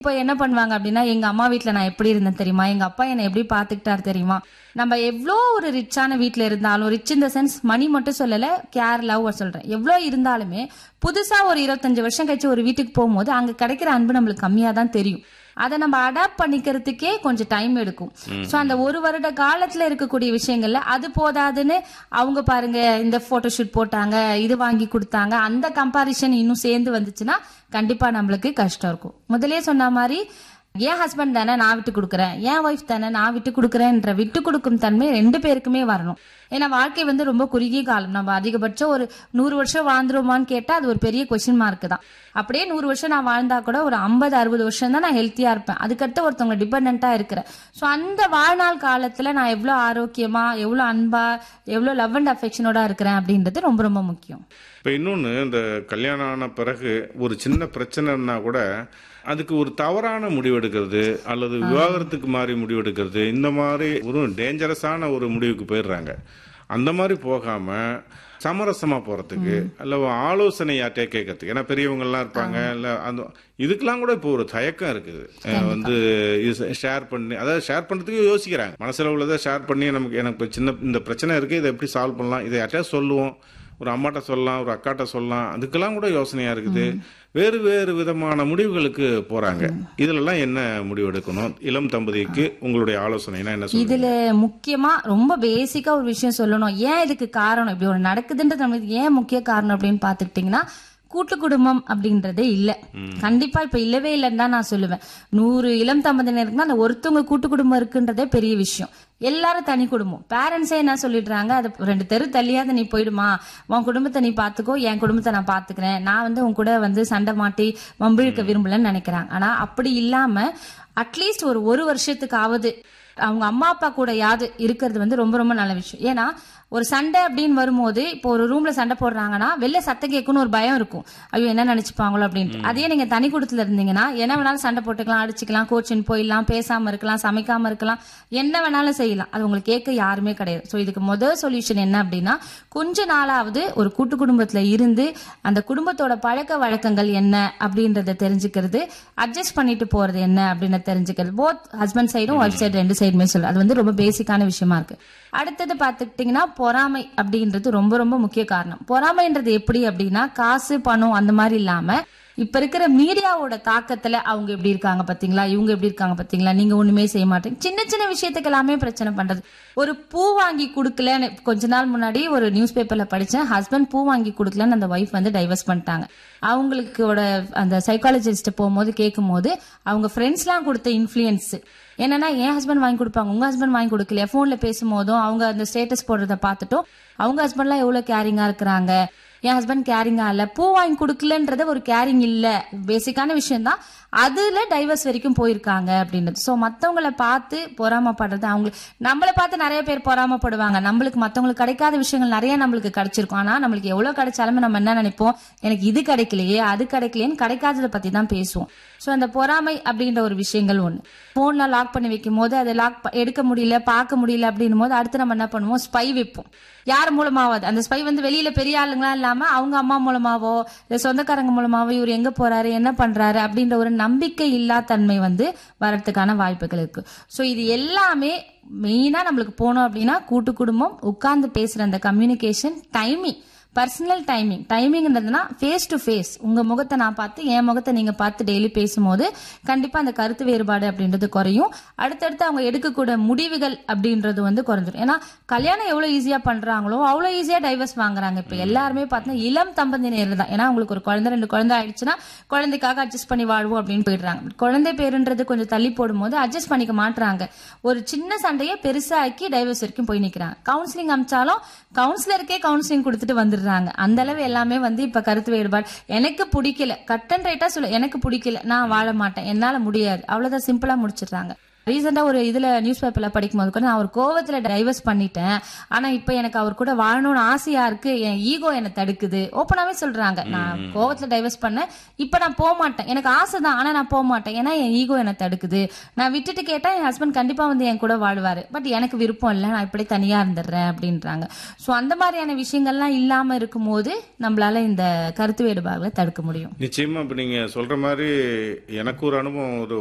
இப்ப என்ன பண்ணுவாங்க அப்படின்னா, எங்க அம்மா வீட்ல நான் எப்படி இருந்தேன் தெரியுமா, எங்க அப்பா என்னை எப்படி பாத்துக்கிட்டாரு தெரியுமா. நம்ம எவ்வளோ ஒரு ரிச்சான வீட்ல இருந்தாலும், ரிச் இன் த சென்ஸ் மணி மட்டும் சொல்லல, கேர் லவ் சொல்றேன், எவ்வளோ இருந்தாலுமே புதுசா ஒரு 25 வருஷம் கழிச்சு ஒரு வீட்டுக்கு போகும்போது அங்க கிடைக்கிற அன்பு நம்மளுக்கு கம்மியா தான் தெரியும். அதை நம்ம அடாப்ட் பண்ணிக்கிறதுக்கே கொஞ்சம் டைம் எடுக்கும். சோ அந்த ஒரு வருட காலத்துல இருக்கக்கூடிய விஷயங்கள்ல அது போதாதுன்னு அவங்க பாருங்க இந்த போட்டோ ஷூட் போட்டாங்க, இது வாங்கி கொடுத்தாங்க, அந்த கம்பாரிசன் இன்னும் சேர்ந்து வந்துச்சுன்னா கண்டிப்பா நம்மளுக்கு கஷ்டம் இருக்கும். முதலே சொன்ன மாதிரி என் ஹஸ்பண்ட் தானே நான் விட்டு கொடுக்குறேன், என் ஒய்ஃப் தானே நான் விட்டு கொடுக்குறேன்ற விட்டு கொடுக்கும் தன்மை 2 பேருக்குமே வரணும். ஏன்னா வாழ்க்கை ரொம்ப குறுகிய காலம். நம்ம அதிகபட்சம் ஒரு 100 வருஷம் வாழ்ந்துருமான்னு கேட்டா அது ஒரு பெரிய கொஸ்டின் மார்க் தான். அப்படியே 100 வருஷம் நான் வாழ்ந்தா கூட ஒரு 50-60 வருஷம் தான் நான் ஹெல்த்தியா இருப்பேன். அதுக்கடுத்து ஒருத்தவங்க டிபெண்டா இருக்கிறேன். சோ அந்த வாழ்நாள் காலத்துல நான் எவ்வளவு ஆரோக்கியமா, எவ்வளவு அன்பா, எவ்வளவு லவ் அண்ட் அஃபெக்ஷனோட இருக்கிறேன் அப்படின்றது ரொம்ப ரொம்ப முக்கியம். இப்போ இன்னொன்று, இந்த கல்யாணம் ஆன பிறகு ஒரு சின்ன பிரச்சனைன்னா கூட அதுக்கு ஒரு தவறான முடிவெடுக்கிறது அல்லது விவாகரத்துக்கு மாதிரி முடிவெடுக்கிறது, இந்த மாதிரி ஒரு டேஞ்சரஸான ஒரு முடிவுக்கு போயிடுறாங்க. அந்த மாதிரி போகாம சமரசமா போறதுக்கு அல்ல ஆலோசனை யார்ட்டே கேட்கறதுக்கு, ஏன்னா பெரியவங்கலாம் இருப்பாங்க இல்ல, அந்த இதுக்கெல்லாம் கூட இப்போ ஒரு தயக்கம் இருக்குது. ஷேர் பண்ணி, அதாவது ஷேர் பண்றதுக்கு யோசிக்கிறாங்க. மனசுல உள்ளதை ஷேர் பண்ணி எனக்கு சின்ன இந்த பிரச்சனை இருக்கு, இதை எப்படி சால்வ் பண்ணலாம், இதை யார்ட்டே சொல்லுவோம், ஒரு அம்மாட்ட சொல்லலாம், ஒரு அக்காட்ட சொல்லலாம், அதுக்கெல்லாம் கூட யோசனையா இருக்குது. வேறு வேறு விதமான முடிவுகளுக்கு போறாங்க. இதுல என்ன முடிவு எடுக்கணும்? இளம் தம்பதிக்கு உங்களுடைய ஆலோசனைனா என்ன சொல்லுங்க? இதுல முக்கியமா ரொம்ப பேசிக்கா ஒரு விஷயம் சொல்லணும். ஏன் இதுக்கு காரணம் இப்படி ஒரு நடக்குதுன்றது நம்மளுக்கு ஏன் முக்கிய காரணம் அப்படின்னு பாத்துக்கிட்டீங்கன்னா, கூட்டு குடும்பம் அப்படின்றதே இல்ல. கண்டிப்பா இப்ப இல்லவே இல்லைன்னு தான் நான் சொல்லுவேன். 100 இளம் தம்பதியினர் இருக்குன்னா அந்த ஒருத்தவங்க கூட்டு குடும்பம் இருக்குன்றதே பெரிய விஷயம். எல்லாரும் தனி குடும்பம். பேரண்ட்ஸே என்ன சொல்லிடுறாங்க, அது 2 தெரு தள்ளியாவது நீ போயிடுமா, உன் குடும்பத்தை நீ பாத்துக்கோ, என் குடும்பத்தை நான் பாத்துக்கிறேன், நான் உன் கூட சண்டை மாட்டி வம்பிழுக்க விரும்பலன்னு நினைக்கிறாங்க. ஆனா அப்படி இல்லாம அட்லீஸ்ட் ஒரு வருஷத்துக்காவது அவங்க அம்மா அப்பா கூட யாவது இருக்கிறது ரொம்ப ரொம்ப நல்ல விஷயம். ஏன்னா ஒரு சண்டை அப்படின்னு வரும்போது, இப்போ ஒரு ரூம்ல சண்டை போடுறாங்கன்னா வெளில சத்தம் கேட்கணும்னு ஒரு பயம் இருக்கும், ஐயோ என்ன நினைச்சுப்பாங்களோ அப்படின்ட்டு. அதே நீங்க தனி குடும்பத்துல இருந்தீங்கன்னா என்ன வேணாலும் சண்டை போட்டுக்கலாம், அடிச்சுக்கலாம், கோச்சின் போயிடலாம், பேசாம இருக்கலாம், சமைக்காம இருக்கலாம், என்ன வேணாலும் செய்யலாம். அது உங்களுக்கு கேட்க யாருமே கிடையாது. சோ இதுக்கு முதல் சொல்யூஷன் என்ன அப்படின்னா, கொஞ்ச நாளாவது ஒரு கூட்டு குடும்பத்துல இருந்து அந்த குடும்பத்தோட பழக்க வழக்கங்கள் என்ன அப்படின்றத தெரிஞ்சுக்கிறது, அட்ஜஸ்ட் பண்ணிட்டு போறது என்ன அப்படின்னு தெரிஞ்சுக்கிறது. போத் ஹஸ்பண்ட் சைடும் ஒய்ஃப் சைடு 2 சைடுமே சொல்லு. அது ரொம்ப பேசிக்கான விஷயமா இருக்கு. அடுத்தது பாத்துக்கிட்டீங்கன்னா பொறாமை அப்படின்றது ரொம்ப ரொம்ப முக்கிய காரணம். பொறாமைன்றது எப்படி அப்படின்னா, காசு பணம் அந்த மாதிரி இல்லாம இப்ப இருக்கிற மீடியாவோட தாக்கத்துல அவங்க எப்படி இருக்காங்க பாத்தீங்களா, இவங்க எப்படி இருக்காங்க பாத்தீங்களா, நீங்க ஒண்ணுமே செய்ய மாட்டீங்க, சின்ன சின்ன விஷயத்துக்கு எல்லாமே பிரச்சனை பண்றது. ஒரு பூ வாங்கி கொடுக்கலன்னு கொஞ்ச நாள் முன்னாடி ஒரு நியூஸ் பேப்பர்ல படிச்சேன். ஹஸ்பண்ட் பூ வாங்கி கொடுக்கலன்னு அந்த ஒய்ஃப் டைவர்ஸ் பண்ணிட்டாங்க. அவங்களுக்கு அந்த சைக்காலஜிஸ்ட் போகும்போது கேட்கும் போது அவங்க ஃப்ரெண்ட்ஸ் எல்லாம் கொடுத்த இன்ஃபுளுயன்ஸ் என்னன்னா, என் ஹஸ்பண்ட் வாங்கி கொடுப்பாங்க, உங்க ஹஸ்பண்ட் வாங்கி கொடுக்கலையா, போன்ல பேசும்போதும் அவங்க அந்த ஸ்டேட்டஸ் போடுறத பார்த்துட்டும் அவங்க ஹஸ்பண்ட் எல்லாம் எவ்வளவு கேரிங்கா இருக்கிறாங்க, என் ஹஸ்பண்ட் கேரிங்கா இல்ல, பூ வாங்கி கொடுக்கலன்றது ஒரு கேரிங் இல்ல, பேசிக்கான விஷயம் தான், அதுல டைவர்ஸ் வரைக்கும் போயிருக்காங்க அப்படின்றது. சோ மத்தவங்களை பார்த்து பொறாமப்படுறது, அவங்க நம்மளை பார்த்து நிறைய பேர் பொறாமப்படுவாங்க. நம்மளுக்கு மத்தவங்களுக்கு கிடைக்காத விஷயங்கள் நிறைய நம்மளுக்கு கிடைச்சிருக்கும். ஆனா நம்மளுக்கு எவ்வளவு கிடைச்சாலுமே நம்ம என்ன நினைப்போம், எனக்கு இது கிடைக்கலையே அது கிடைக்கலையேன்னு கிடைக்காததை பத்தி தான் பேசுவோம். சோ அந்த பொறாமை அப்படின்ற ஒரு விஷயங்கள் ஒண்ணு. போன்ல லாக் பண்ணி வைக்கும் போது அதை எடுக்க முடியல, பார்க்க முடியல அப்படின்னும் போது அடுத்து நம்ம என்ன பண்ணுவோம், ஸ்பை வைப்போம். யார் மூலமாவது அந்த ஸ்பை வெளியில பெரிய ஆளுங்களா இல்லாம அவங்க அம்மா மூலமாவோ இல்ல சொந்தக்காரங்க மூலமாவோ இவர் எங்க போறாரு என்ன பண்றாரு அப்படின்ற ஒரு நம்பிக்கை இல்லா தன்மை வரதுக்கான வாய்ப்புகள் இருக்கு. சோ இது எல்லாமே மெயினா நம்மளுக்கு போனோம் அப்படின்னா கூட்டு குடும்பம், உட்கார்ந்து பேசுற அந்த communication, timing, personal டைமிங்ன்றதுனா face to face, உங்க முகத்தை நான் பார்த்து என் முகத்தை நீங்க பார்த்து டெய்லி பேசும்போது கண்டிப்பா அந்த கருத்து வேறுபாடு அப்படின்றது குறையும். அடுத்தடுத்து அவங்க எடுக்கக்கூடிய முடிவுகள் அப்படின்றது குறைஞ்சிடும். ஏன்னா கல்யாணம் எவ்வளவு ஈஸியா பண்றாங்களோ அவ்வளவு ஈஸியா டைவர்ஸ் வாங்குறாங்க. இப்ப எல்லாருமே பார்த்தீங்கன்னா இளம் தம்பதியினர் தான். ஏன்னா உங்களுக்கு ஒரு குழந்தை 2 குழந்தை ஆயிடுச்சுன்னா குழந்தைக்காக அட்ஜஸ்ட் பண்ணி வாழ்வோம் அப்படின்னு போயிடுறாங்க. குழந்தை பேருன்றது கொஞ்சம் தள்ளி போடும்போது அட்ஜஸ்ட் பண்ணிக்க மாட்டாங்க. ஒரு சின்ன சண்டையை பெருசாக்கி டைவர்ஸ் வரைக்கும் போய் நிக்கிறாங்க. கவுன்சிலிங் அமிச்சாலும் கவுன்சிலருக்கே கவுன்சிலிங் கொடுத்துட்டு வந்துடுறாங்க. அந்த அளவு எல்லாமே இப்ப கருத்து வேறுபாடு, எனக்கு பிடிக்கல, கட் அண்ட் ரைட்டா சொல்ல, எனக்கு பிடிக்கல, நான் வாழ மாட்டேன், என்னால முடியாது, அவ்வளவுதான், சிம்பிளா முடிச்சிடுறாங்க. ரீசெண்டா ஒரு இதுல நியூஸ் பேப்பர்ல படிக்கும் போது கூட நான் ஒரு கோவத்துல டைவர்ஸ் பண்ணிட்டேன். ஆனா இப்ப எனக்கு அவர் கூட வாழணும்னு ஆசையா இருக்கு, என் ஈகோ என்ன தடுக்குது. ஓப்பனாவே சொல்றாங்க, நான் கோவத்துல டைவர்ஸ் பண்ணேன், இப்ப நான் போக மாட்டேன், எனக்கு ஆசைதான் ஆனா நான் போக மாட்டேன், ஏன்னா என் ஈகோ என்ன தடுக்குது. நான் விட்டுட்டு கேட்டா என் ஹஸ்பண்ட் கண்டிப்பா வந்து என் கூட வாழ்வாரு, பட் எனக்கு விருப்பம் இல்லை, நான் இப்படி தனியா இருந்துடுறேன் அப்படின்றாங்க. சோ அந்த மாதிரியான விஷயங்கள்லாம் இல்லாம இருக்கும்போது நம்மளால இந்த கருத்து வேறுபாடுகளை தடுக்க முடியும். நிச்சயமா இப்ப நீங்க சொல்ற மாதிரி எனக்கு ஒரு அனுபவம் ஒரு